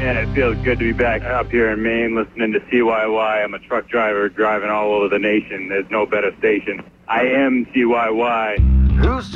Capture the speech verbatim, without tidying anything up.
Man, it feels good to be back up here in Maine listening to C Y Y. I'm a truck driver driving all over the nation. There's no better station. I am C Y Y. Who's